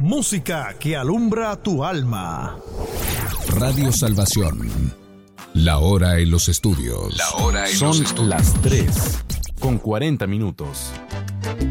Música que alumbra tu alma. Radio Salvación. La hora en los estudios. Son las 3:40 minutos.